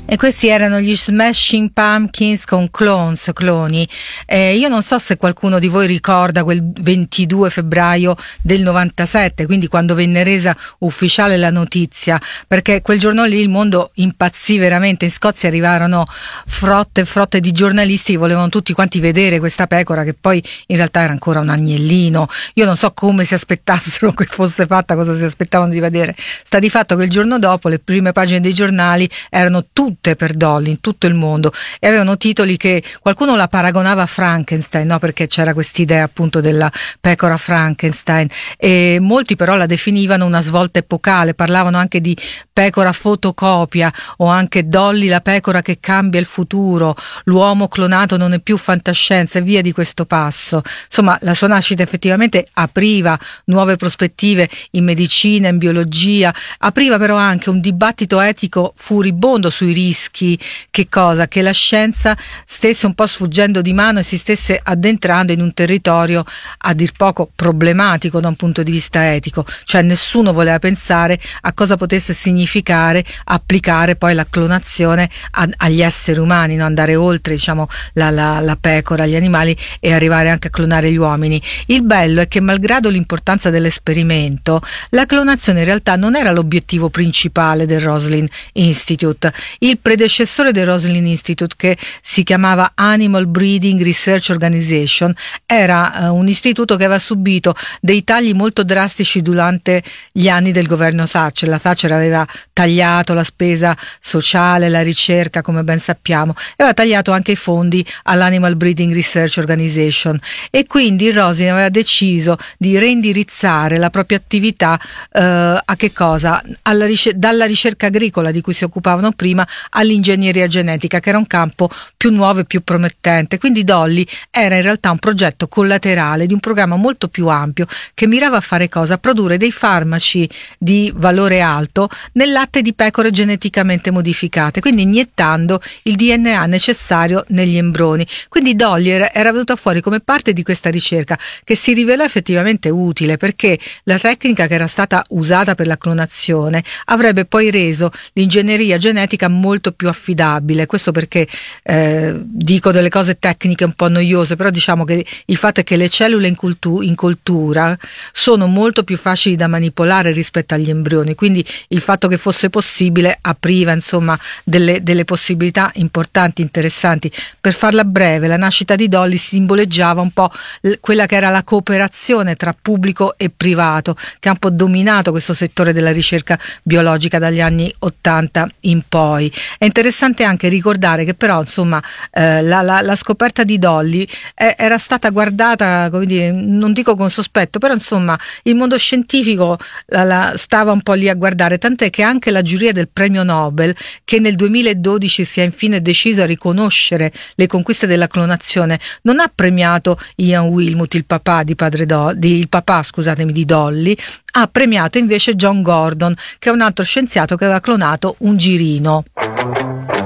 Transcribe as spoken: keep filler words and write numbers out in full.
E questi erano gli Smashing Pumpkins con Clones, cloni. Eh, io non so se qualcuno di voi ricorda quel ventidue febbraio del novantasette, quindi quando venne resa ufficiale la notizia, perché quel giorno lì il mondo impazzì veramente. In Scozia arrivarono frotte e frotte di giornalisti che volevano tutti quanti vedere questa pecora, che poi in realtà era ancora un agnellino. Io non so come si aspettassero che fosse fatta, cosa si aspettavano di vedere. Sta di fatto che il giorno dopo le prime pagine dei giornali erano tutte per Dolly in tutto il mondo e avevano titoli che qualcuno la paragonava a Frankenstein, no? Perché c'era quest'idea appunto della pecora Frankenstein, e molti però la definivano una svolta epocale, parlavano anche di pecora fotocopia o anche Dolly la pecora che cambia il futuro, l'uomo clonato non è più fantascienza e via di questo passo. Insomma, la sua nascita effettivamente apriva nuove prospettive in medicina, in biologia, apriva però anche un dibattito etico furibondo sui rischi, che cosa? Che la scienza stesse un po' sfuggendo di mano e si stesse addentrando in un territorio a dir poco problematico da un punto di vista etico, cioè nessuno voleva pensare a cosa potesse significare applicare poi la clonazione a, agli esseri umani, no? Andare oltre, diciamo, la, la, la pecora, gli animali, e arrivare anche a clonare gli uomini. Il bello è che malgrado l'importanza dell'esperimento, la clonazione in realtà non era l'obiettivo principale del Roslin Institute. Il predecessore del Roslin Institute, che si chiamava Animal Breeding Research Organization, era uh, un istituto che aveva subito dei tagli molto drastici durante gli anni del governo Thatcher. La Thatcher aveva tagliato la spesa sociale, la ricerca, come ben sappiamo, e aveva tagliato anche i fondi all'Animal Breeding Research Organization, e quindi il Roslin aveva deciso di reindirizzare la propria attività uh, a che cosa? Alla ricer- dalla ricerca agricola di cui si occupavano prima all'ingegneria genetica, che era un campo più nuovo e più promettente. Quindi Dolly era in realtà un progetto collaterale di un programma molto più ampio che mirava a fare cosa? A produrre dei farmaci di valore alto nel latte di pecore geneticamente modificate, quindi iniettando il D N A necessario negli embrioni. Quindi Dolly era, era venuta fuori come parte di questa ricerca, che si rivelò effettivamente utile, perché la tecnica che era stata usata per la clonazione avrebbe poi reso l'ingegneria genetica molto più affidabile. Questo perché eh, dico delle cose tecniche un po' noiose, però diciamo che il fatto è che le cellule in, cultu- in coltura sono molto più facili da manipolare rispetto agli embrioni, quindi il fatto che fosse possibile apriva insomma delle, delle possibilità importanti, interessanti. Per farla breve, la nascita di Dolly simboleggiava un po' l- quella che era la cooperazione tra pubblico e privato, che ha un po' dominato questo settore della ricerca biologica dagli anni ottanta in poi. È interessante anche ricordare che però insomma eh, la, la, la scoperta di Dolly eh, era stata guardata, come dire, non dico con sospetto, però insomma il mondo scientifico la, la stava un po' lì a guardare, tant'è che anche la giuria del premio Nobel, che nel duemiladodici si è infine deciso a riconoscere le conquiste della clonazione, non ha premiato Ian Wilmut, il papà di padre Do, di, il papà scusatemi di Dolly, ha premiato invece John Gordon, che è un altro scienziato che aveva clonato un girino.